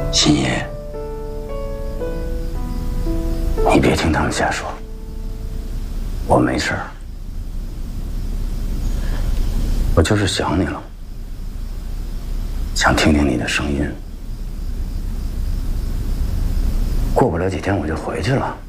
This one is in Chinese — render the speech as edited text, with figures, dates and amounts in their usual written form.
秦爷，你别听他们瞎说，我没事儿，我就是想你了，想听听你的声音。过不了几天我就回去了。